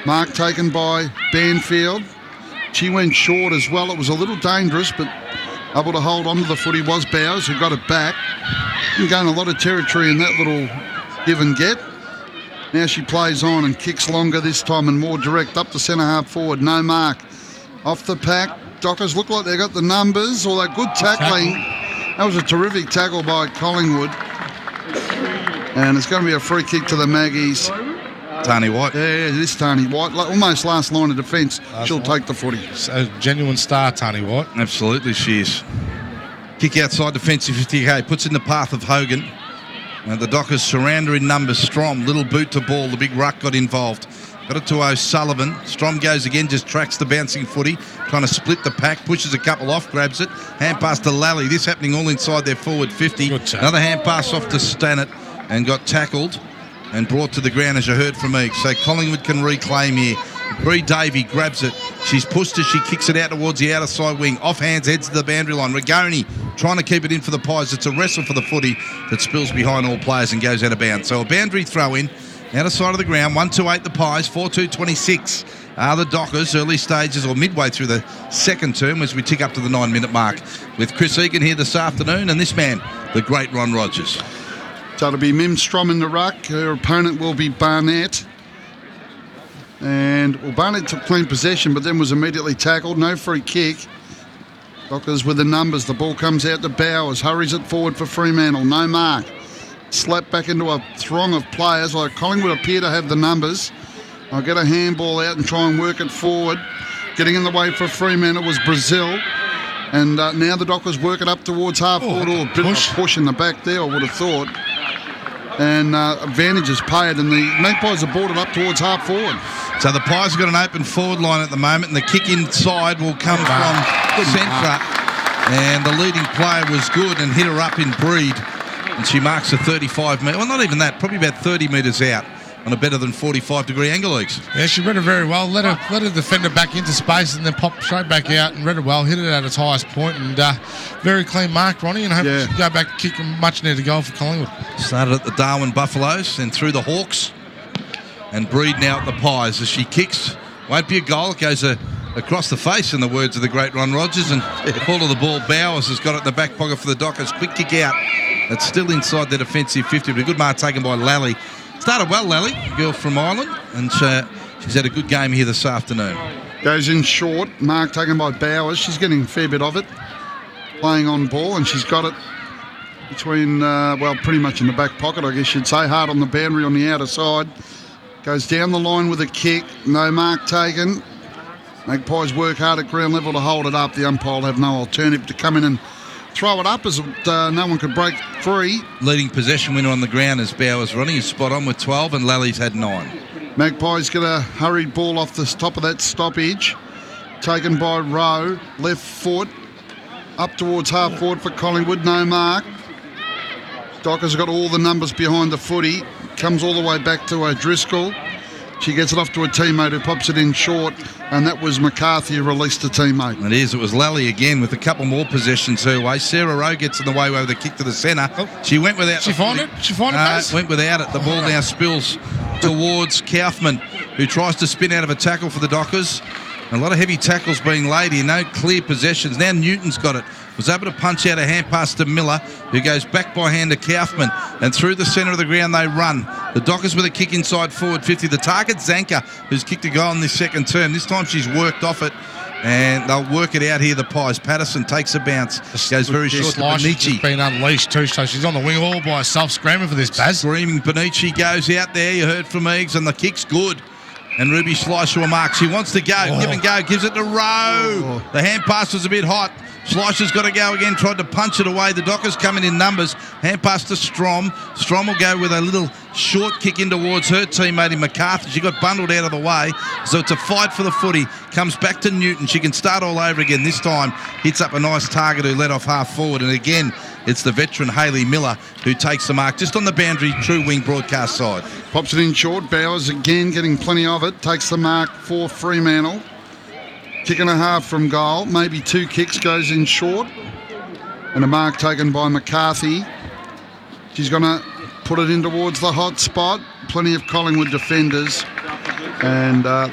Mark taken by Banfield. She went short as well. It was a little dangerous, but able to hold on to the footy was Bowers, who got it back. And gained a lot of territory in that little give and get. Now she plays on and kicks longer this time and more direct up the centre half forward. No mark. Off the pack. Dockers look like they got the numbers. All that good tackling. That was a terrific tackle by Collingwood. And it's going to be a free kick to the Maggies. Tani White. Yeah, this Tani White. Almost last line of defence. She'll take the footy. A genuine star, Tani White. Absolutely she is. Kick outside defensive 50k. Puts in the path of Hogan. And the Dockers surround her in numbers. Strom, little boot to ball. The big ruck got involved. Got it to O'Sullivan. Strom goes again, just tracks the bouncing footy. Trying to split the pack. Pushes a couple off, grabs it. Hand pass to Lally. This happening all inside their forward 50. Another hand pass off to Stannett. And got tackled and brought to the ground, as you heard from me. So Collingwood can reclaim here. Bree Davey grabs it. She's pushed as she kicks it out towards the outer side wing. Off hands, heads to the boundary line. Rigoni trying to keep it in for the Pies. It's a wrestle for the footy that spills behind all players and goes out of bounds. So a boundary throw in. Outer side of the ground. 1-2-8 the Pies. 4-2-26 are the Dockers. Early stages or midway through the second term as we tick up to the 9-minute mark. With Chris Egan here this afternoon and this man, the great Ron Rogers. So it'll be Mim Strom in the ruck. Her opponent will be Barnett. And Barnett took clean possession but then was immediately tackled. No free kick. Dockers with the numbers. The ball comes out to Bowers. Hurries it forward for Fremantle. No mark. Slapped back into a throng of players. Like Collingwood appear to have the numbers. I'll get a handball out and try and work it forward. Getting in the way for Fremantle was Brazil. And now the Dockers work it up towards half forward. A bit of a push in the back there, I would have thought. And advantages paid, and the Magpies are boarded up towards half forward. So the Pies have got an open forward line at the moment, and the kick inside will come from centre. And the leading player was good and hit her up in Breed. And she marks a 35 metre, well, not even that, probably about 30 metres out on a better than 45-degree angle, Eeks. Yeah, she read it very well. Let her defender back into space and then pop straight back out and read it well. Hit it at its highest point and very clean mark, Ronnie. And I hope she can go back and kick a much-needed goal for Collingwood. Started at the Darwin Buffaloes, then through the Hawks. And Breed now at the Pies as she kicks. Won't be a goal. It goes across the face, in the words of the great Ron Rogers. And the call of the ball, Bowers has got it in the back pocket for the Dockers. Quick kick out. It's still inside the defensive 50, but a good mark taken by Lally. Started well, Lally, girl from Ireland, and she's had a good game here this afternoon. Goes in short. Mark taken by Bowers. She's getting a fair bit of it. Playing on ball, and she's got it between, pretty much in the back pocket, I guess you'd say. Hard on the boundary on the outer side. Goes down the line with a kick. No mark taken. Magpies work hard at ground level to hold it up. The umpire will have no alternative to come in and throw it up as no one could break free. Leading possession winner on the ground is Bowers running. He's spot on with 12 and Lally's had 9. Magpies get a hurried ball off the top of that stoppage. Taken by Rowe. Left foot. Up towards half forward for Collingwood. No mark. Dockers have got all the numbers behind the footy. Comes all the way back to O'Driscoll. She gets it off to a teammate who pops it in short, and that was McCarthy who released a teammate. It is. It was Lally again with a couple more possessions her way. Sarah Rowe gets in the way with a kick to the centre. She went without. She find it? Went without it. The ball now spills towards Kaufman, who tries to spin out of a tackle for the Dockers. A lot of heavy tackles being laid here. No clear possessions. Now Newton's got it. Was able to punch out a hand pass to Miller, who goes back by hand to Kaufman. And through the centre of the ground they run. The Dockers with a kick inside forward 50. The target, Zanka, who's kicked a goal in this second term. This time she's worked off it. And they'll work it out here, the Pies. Patterson takes a bounce. Goes very short to Benici. She's been unleashed too, so she's on the wing all by herself, screaming for this, Baz. Screaming. Benici goes out there. You heard from Eags, and the kick's good. And Ruby Schleicher marks. She wants to go. Give and go. Gives it to Rowe. The hand pass was a bit hot. Schleicher's got to go again. Tried to punch it away. The Dockers coming in numbers. Hand pass to Strom. Strom will go with a little short kick in towards her teammate in McCarthy. She got bundled out of the way. So it's a fight for the footy. Comes back to Newton. She can start all over again. This time hits up a nice target who led off half forward. And again, it's the veteran Hayley Miller who takes the mark just on the boundary, true wing broadcast side. Pops it in short. Bowers again getting plenty of it. Takes the mark for Fremantle. Kick and a half from goal. Maybe 2 kicks, goes in short. And a mark taken by McCarthy. She's going to put it in towards the hot spot. Plenty of Collingwood defenders. And